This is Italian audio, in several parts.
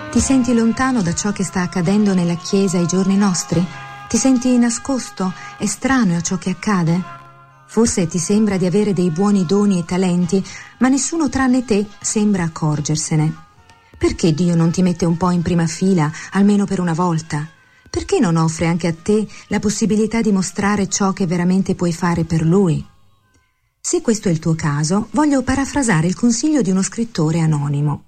Ti senti lontano da ciò che sta accadendo nella Chiesa ai giorni nostri? Ti senti nascosto, estraneo a ciò che accade? Forse ti sembra di avere dei buoni doni e talenti, ma nessuno tranne te sembra accorgersene. Perché Dio non ti mette un po' in prima fila, almeno per una volta? Perché non offre anche a te la possibilità di mostrare ciò che veramente puoi fare per Lui? Se questo è il tuo caso, voglio parafrasare il consiglio di uno scrittore anonimo.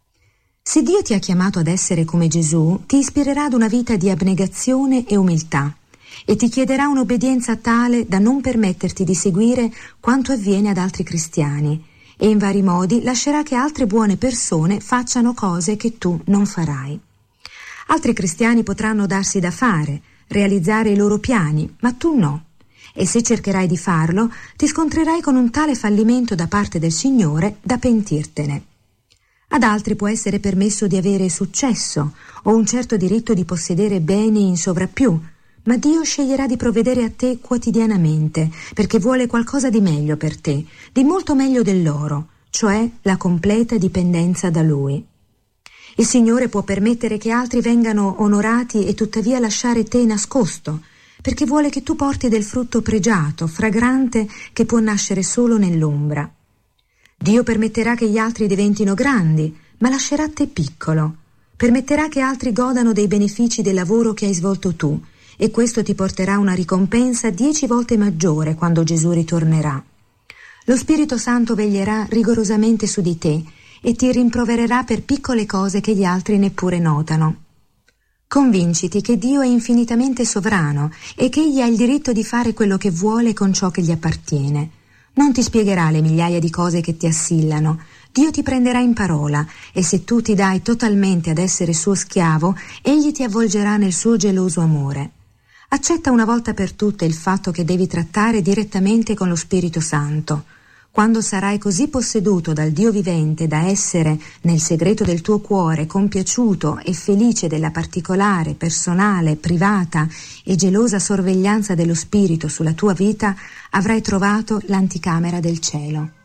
Se Dio ti ha chiamato ad essere come Gesù, ti ispirerà ad una vita di abnegazione e umiltà e ti chiederà un'obbedienza tale da non permetterti di seguire quanto avviene ad altri cristiani e in vari modi lascerà che altre buone persone facciano cose che tu non farai. Altri cristiani potranno darsi da fare, realizzare i loro piani, ma tu no. E se cercherai di farlo, ti scontrerai con un tale fallimento da parte del Signore da pentirtene. Ad altri può essere permesso di avere successo o un certo diritto di possedere beni in sovrappiù, ma Dio sceglierà di provvedere a te quotidianamente perché vuole qualcosa di meglio per te, di molto meglio del loro, cioè la completa dipendenza da Lui. Il Signore può permettere che altri vengano onorati e tuttavia lasciare te nascosto, perché vuole che tu porti del frutto pregiato, fragrante, che può nascere solo nell'ombra. Dio permetterà che gli altri diventino grandi, ma lascerà te piccolo. Permetterà che altri godano dei benefici del lavoro che hai svolto tu, e questo ti porterà una ricompensa 10 volte maggiore quando Gesù ritornerà. Lo Spirito Santo veglierà rigorosamente su di te e ti rimprovererà per piccole cose che gli altri neppure notano. Convinciti che Dio è infinitamente sovrano e che Egli ha il diritto di fare quello che vuole con ciò che gli appartiene. Non ti spiegherà le migliaia di cose che ti assillano. Dio ti prenderà in parola e se tu ti dai totalmente ad essere suo schiavo, Egli ti avvolgerà nel suo geloso amore. Accetta una volta per tutte il fatto che devi trattare direttamente con lo Spirito Santo. Quando sarai così posseduto dal Dio vivente da essere, nel segreto del tuo cuore, compiaciuto e felice della particolare, personale, privata e gelosa sorveglianza dello Spirito sulla tua vita, avrai trovato l'anticamera del cielo.